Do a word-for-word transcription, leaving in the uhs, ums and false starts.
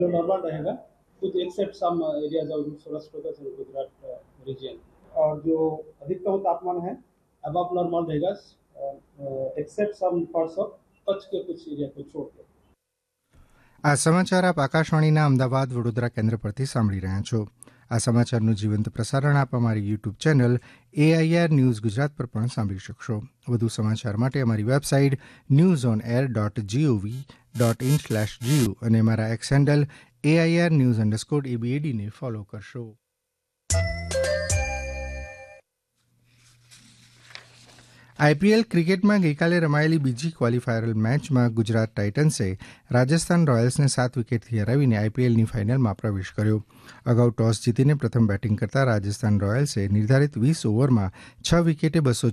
Normal रहेगा कुछ except some areas of Saurashtra प्रदेश और गुजरात रीजन और जो अधिकतम तापमान है अब नॉर्मल रहेगा except some parts of Kutch के कुछ एरिया को छोड़कर। આ સમાચાર આપ આકાશવાણીના અમદાવાદ વડોદરા કેન્દ્ર પરથી સાંભળી રહ્યા છો. આ સમાચારનું જીવંત પ્રસારણ આપ અમારી YouTube channel AIR news Gujarat પર પણ સાંભળી શકશો. વધુ સમાચાર માટે અમારી website news on air dot GOV dot in slash GU અને અમારા x handle AIR news underscore એબીએડીને follow કરશો. આઈપીએલ ક્રિકેટમાં ગઈકાલે રમાયેલી બીજી ક્વોલિફાયર મેચમાં ગુજરાત ટાઇટન્સે રાજસ્થાન રોયલ્સને સાત વિકેટથી હરાવીને આઈપીએલની ફાઇનલમાં પ્રવેશ કર્યો. અગાઉ ટોસ જીતીને પ્રથમ બેટિંગ કરતા રાજસ્થાન રોયલ્સે નિર્ધારિત વીસ ઓવરમાં છ વિકેટે બસો